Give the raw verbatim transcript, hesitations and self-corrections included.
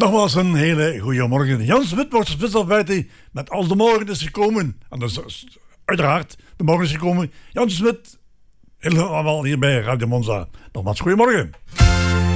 Nogmaals een hele goede morgen. Jan Smit wordt spits af buiten met Als de Morgen is gekomen. En dus uiteraard, de morgen is gekomen. Jan Smit, helemaal hier bij Radio Monza. Nogmaals, goedemorgen.